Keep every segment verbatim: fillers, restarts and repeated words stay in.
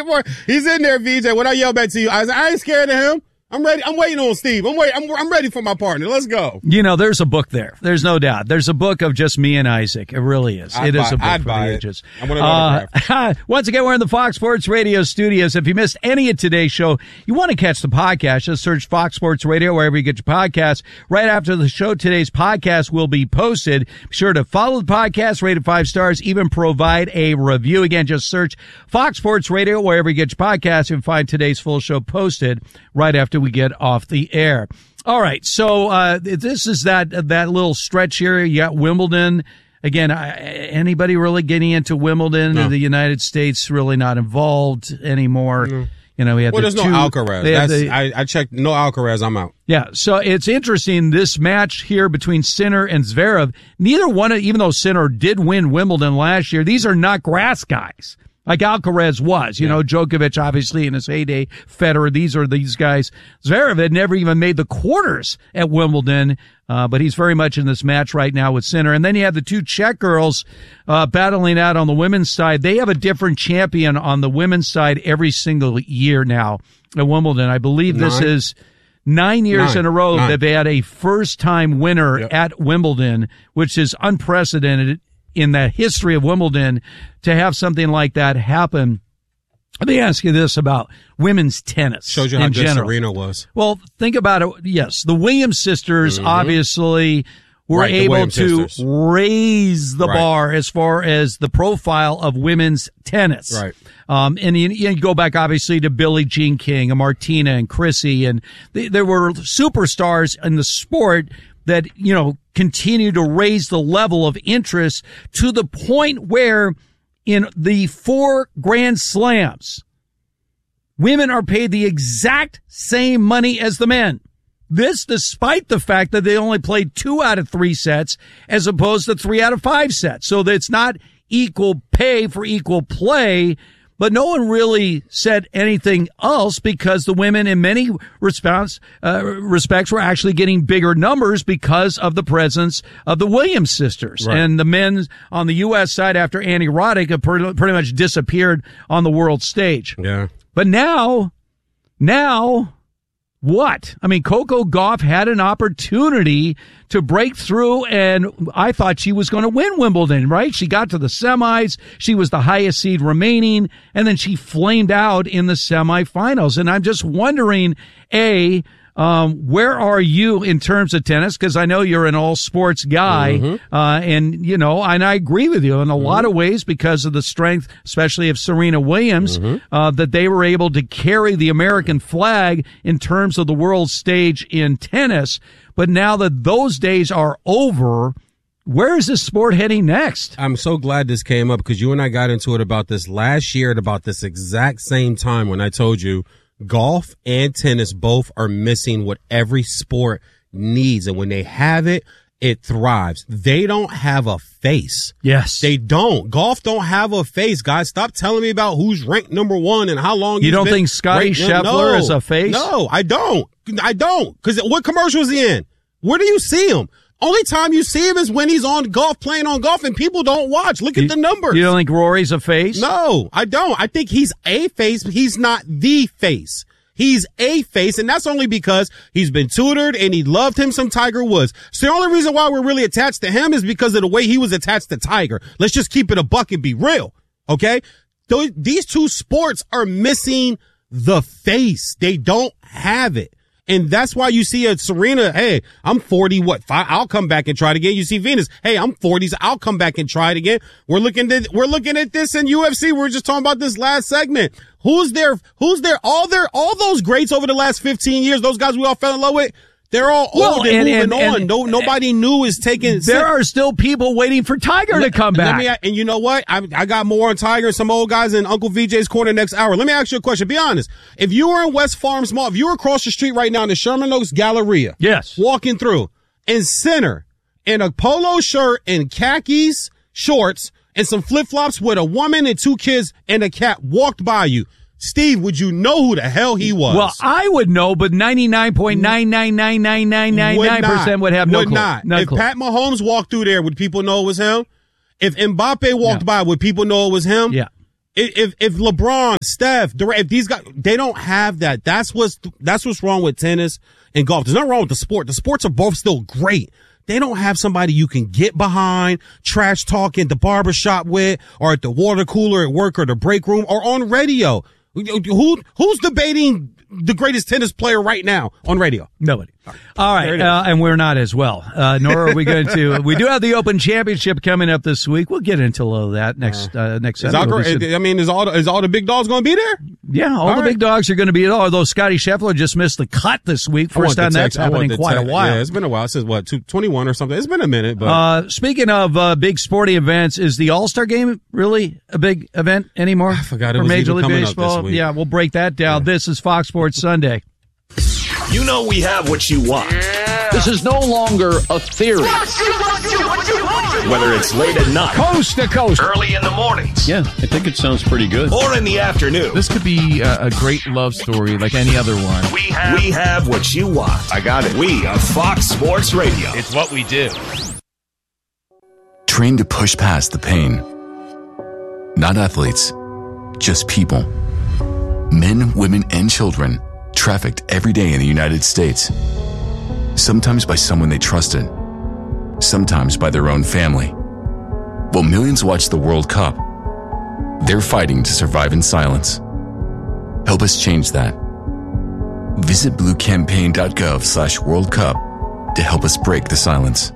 partner. He's in there, V J. What I yell back to you? I was like, I ain't scared of him. I'm ready. I'm waiting on Steve. I'm waiting. I'm, I'm ready for my partner. Let's go. You know, there's a book there. There's no doubt. There's a book of just me and Isaac. It really is. I'd it buy, is a book I'd for buy the it. ages. I want an autograph. Uh, once again, we're in the Fox Sports Radio studios. If you missed any of today's show, you want to catch the podcast, just search Fox Sports Radio wherever you get your podcasts. Right after the show, today's podcast will be posted. Be sure to follow the podcast, rate it five stars, even provide a review. Again, just search Fox Sports Radio wherever you get your podcasts and find today's full show posted right after we get off the air. All right, so uh this is that that little stretch here. You got Wimbledon. Again, I, anybody really getting into Wimbledon no. in the United States really not involved anymore. No. You know, we have well, the there's two, no Alcaraz. That's, the, I, I checked. No Alcaraz. I'm out. Yeah, so it's interesting, this match here between Sinner and Zverev. Neither one, of, even though Sinner did win Wimbledon last year, these are not grass guys. Like Alcaraz was, you yeah. know, Djokovic obviously in his heyday, Federer, these are these guys. Zverev had never even made the quarters at Wimbledon, uh, but he's very much in this match right now with Sinner. And then you have the two Czech girls, uh, battling out on the women's side. They have a different champion on the women's side every single year now at Wimbledon. I believe Nine. this is nine years Nine. in a row Nine. that they had a first time winner yep. at Wimbledon, which is unprecedented in the history of Wimbledon to have something like that happen. Let me ask you this about women's tennis. Shows you how in good general. Serena was. Well, think about it. Yes, the Williams sisters mm-hmm. obviously were right, able to sisters. raise the right. bar as far as the profile of women's tennis. Right. Um, and you, you go back obviously to Billie Jean King and Martina and Chrissy, and they, there were superstars in the sport that, you know, continue to raise the level of interest to the point where in the four Grand Slams, women are paid the exact same money as the men. This despite the fact that they only played two out of three sets as opposed to three out of five sets. So that it's not equal pay for equal play. But no one really said anything else because the women in many respects, uh, respects were actually getting bigger numbers because of the presence of the Williams sisters. Right. And the men on the U S side after Annie Roddick have pretty, pretty much disappeared on the world stage. Yeah. But now, now, what? I mean, Coco Gauff had an opportunity to break through, and I thought she was going to win Wimbledon, right? She got to the semis. She was the highest seed remaining, and then she flamed out in the semifinals. And I'm just wondering, A, um, where are you in terms of tennis? Because I know you're an all sports guy, mm-hmm. uh, and, you know, and I agree with you in a mm-hmm. lot of ways because of the strength, especially of Serena Williams, mm-hmm. uh, that they were able to carry the American flag in terms of the world stage in tennis. But now that those days are over, where is this sport heading next? I'm so glad this came up because you and I got into it about this last year at about this exact same time when I told you golf and tennis both are missing what every sport needs. And when they have it, it thrives. They don't have a face. Yes. They don't. Golf don't have a face, guys. Stop telling me about who's ranked number one and how long You don't been think Scotty ranked. Scheffler no. is a face? No, I don't. I don't. Because what commercial is he in? Where do you see him? Only time you see him is when he's on golf, playing on golf, and people don't watch. Look you, at the numbers. You don't think Rory's a face? No, I don't. I think he's a face. He's not the face. He's a face, and that's only because he's been tutored and he loved him some Tiger Woods. So the only reason why we're really attached to him is because of the way he was attached to Tiger. Let's just keep it a buck and be real, okay? Th- these two sports are missing the face. They don't have it. And that's why you see a Serena, hey, I'm forty, what, five, I'll come back and try it again. You see Venus, hey, I'm forties, I'll come back and try it again. We're looking at, we're looking at this in U F C. We were just talking about this last segment. Who's there, who's there, all their, all those greats over the last fifteen years, those guys we all fell in love with, they're all well, old and, and moving and, on. and, no, nobody and, new is taking. There are still people waiting for Tiger let, to come back. Let me, and you know what? I, I got more on Tiger and some old guys in Uncle V J's corner next hour. Let me ask you a question. Be honest. If you were in West Farms Mall, if you were across the street right now in the Sherman Oaks Galleria, yes, walking through, and Center in a polo shirt and khakis, shorts, and some flip-flops with a woman and two kids and a cat walked by you, Steve, would you know who the hell he was? Well, I would know, but ninety-nine point nine nine nine nine nine nine nine percent would have no would clue. Not. No if clue. Pat Mahomes walked through there, would people know it was him? If Mbappe walked yeah. by, would people know it was him? Yeah. if if LeBron, Steph, Durant, if these guys, they don't have that. That's what's that's what's wrong with tennis and golf. There's nothing wrong with the sport. The sports are both still great. They don't have somebody you can get behind, trash talk in the barbershop with, or at the water cooler at work or the break room or on radio. Who who's debating the greatest tennis player right now on radio? Nobody. All right, uh, and we're not as well. Uh, nor are we going to. We do have the Open Championship coming up this week. We'll get into a little of that next uh, next is Sunday. All, we'll I mean, is all is all the big dogs going to be there? Yeah, all, all the right. big dogs are going to be there. Although Scotty Scheffler just missed the cut this week, first time that's happened in quite text. a while. Yeah, it's been a while. It says what, twenty-one or something. It's been a minute. But uh, speaking of uh, big sporting events, is the All Star Game really a big event anymore? I forgot it for was Major League coming Baseball. Up this week. Yeah, we'll break that down. Yeah. This is Fox Sports Sunday. You know we have what you want. Yeah. This is no longer a theory. Whether it's late at night, coast to coast, early in the mornings. Yeah, I think it sounds pretty good. Or in the afternoon. This could be a, a great love story like any other one. We have, we have what you want. I got it. We are Fox Sports Radio. It's what we do. Train to push past the pain. Not athletes, just people. Men, women, and children trafficked every day in the United States. Sometimes by someone they trusted, sometimes by their own family. While millions watch the World Cup, they're fighting to survive in silence. Help us change that. Visit bluecampaign.gov slash World Cup to help us break the silence.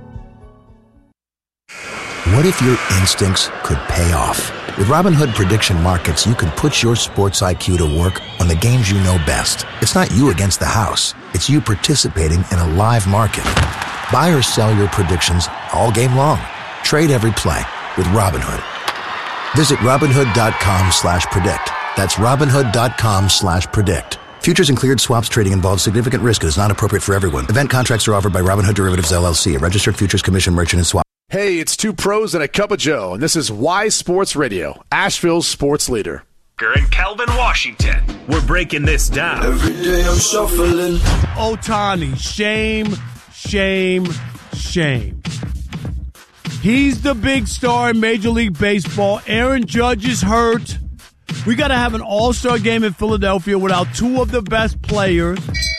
What if your instincts could pay off? With Robinhood Prediction Markets, you can put your sports I Q to work on the games you know best. It's not you against the house. It's you participating in a live market. Buy or sell your predictions all game long. Trade every play with Robinhood. Visit Robinhood.com slash predict. That's Robinhood.com slash predict. Futures and cleared swaps trading involves significant risk and is not appropriate for everyone. Event contracts are offered by Robinhood Derivatives, L L C, a registered futures commission merchant and swap. Hey, it's two pros and a cup of Joe, and this is Y Sports Radio, Asheville's sports leader. And Calvin Washington. We're breaking this down. Every day I'm shuffling. Ohtani, shame, shame, shame. He's the big star in Major League Baseball. Aaron Judge is hurt. We got to have an all-star game in Philadelphia without two of the best players.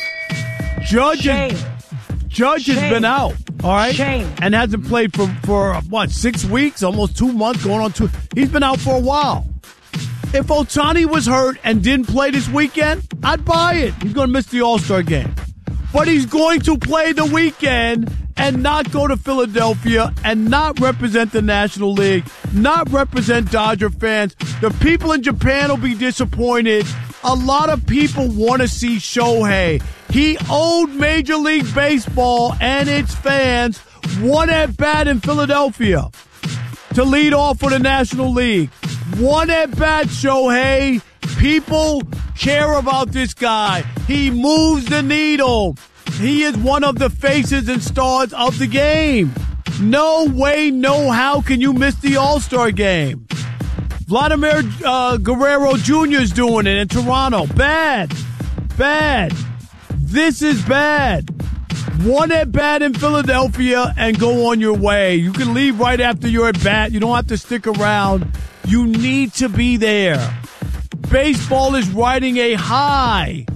Judge, shame. is, Judge shame. has been out. All right, shame. And hasn't played for, for what, six weeks, almost two months, going on two. He's been out for a while. If Ohtani was hurt and didn't play this weekend, I'd buy it. He's going to miss the All-Star game. But he's going to play the weekend and not go to Philadelphia and not represent the National League, not represent Dodger fans. The people in Japan will be disappointed. A lot of people want to see Shohei. He owed Major League Baseball and its fans one at bat in Philadelphia to lead off for the National League. One at bat, Shohei. People care about this guy. He moves the needle. He is one of the faces and stars of the game. No way, no how can you miss the All-Star game. Vladimir uh, Guerrero Junior is doing it in Toronto. Bad. Bad. This is bad. One at bat in Philadelphia and go on your way. You can leave right after you're at bat. You don't have to stick around. You need to be there. Baseball is riding a high.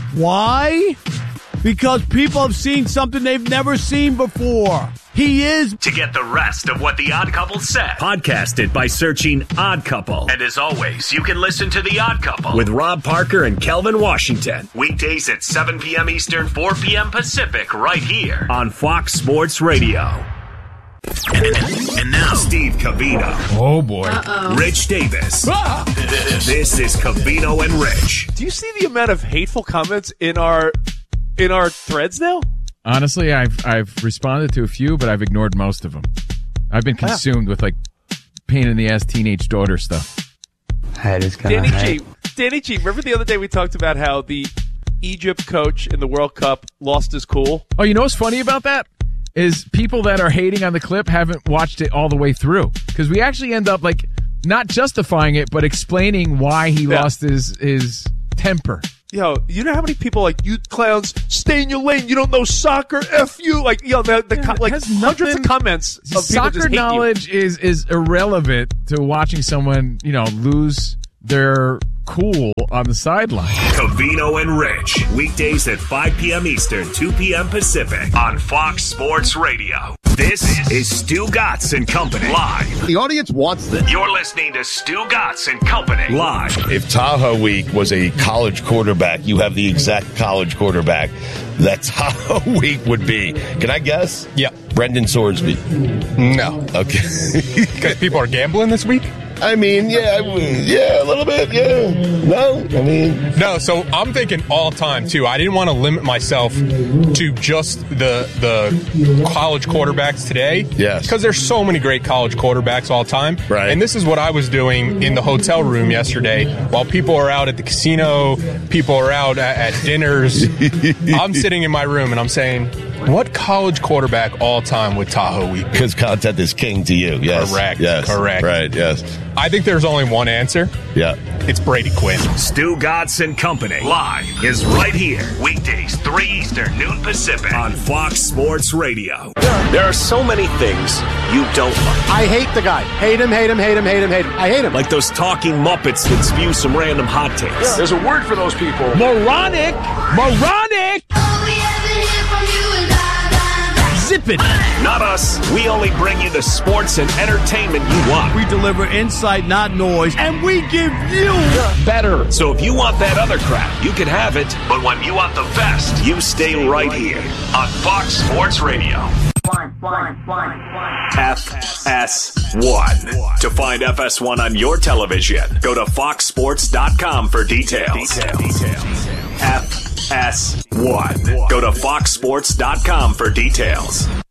Why? Because people have seen something they've never seen before. He is. To get the rest of what The Odd Couple said, podcast it by searching Odd Couple. And as always, you can listen to The Odd Couple with Rob Parker and Kelvin Washington. Weekdays at seven p.m. Eastern, four p.m. Pacific, right here on Fox Sports Radio. And, and now, Steve Covino. Oh, boy. Uh-oh. Rich Davis. Ah! This, this is Covino and Rich. Do you see the amount of hateful comments in our in our threads now? Honestly, I've I've responded to a few, but I've ignored most of them. I've been consumed with, like, pain in the ass teenage daughter stuff. I just kinda Danny hate. G, Danny G, remember the other day we talked about how the Egypt coach in the World Cup lost his cool? Oh, you know what's funny about that? Is people that are hating on the clip haven't watched it all the way through. Because we actually end up, like, not justifying it, but explaining why he Yeah. lost his his temper. Yo, you know how many people like, you clowns, stay in your lane, you don't know soccer, F you. Like, yo, the, the Yeah, co- like has hundreds nothing- of comments of people Soccer just hate knowledge you. is is irrelevant to watching someone, you know, lose they're cool on the sideline. Covino and Rich, weekdays at five p.m. Eastern, two p.m. Pacific on Fox Sports Radio. This is Stu Gatz and Company live. The audience wants this. You're listening to Stu Gatz and Company live. If Tahoe Week was a college quarterback, you have the exact college quarterback that Tahoe Week would be. Can I guess? Yeah. Brendan Sorsby. No. Okay. Because people are gambling this week? I mean, yeah, yeah, a little bit, yeah. No, I mean... No, so I'm thinking all time, too. I didn't want to limit myself to just the the college quarterbacks today. Yes. Because there's so many great college quarterbacks all time. Right. And this is what I was doing in the hotel room yesterday. While people are out at the casino, people are out at, at dinners, I'm sitting in my room and I'm saying... What college quarterback all time would Tahoe Week? Because content is king to you. Yes. Correct. Yes. Correct. Right. Yes. I think there's only one answer. Yeah. It's Brady Quinn. Stu Gatz and Company live is right here. Weekdays, three Eastern, noon Pacific on Fox Sports Radio. There are so many things you don't like. I hate the guy. Hate him, hate him, hate him, hate him, hate him. I hate him. Like those talking Muppets that spew some random hot takes. Yeah. There's a word for those people. Moronic! Moronic! Zip it. Not us. We only bring you the sports and entertainment you want. We deliver insight, not noise, and we give you better. So if you want that other crap, you can have it. But when you want the best, you stay right here on Fox Sports Radio. F S one. To find F S one on your television, go to fox sports dot com for details. F S one. Go to fox sports dot com for details.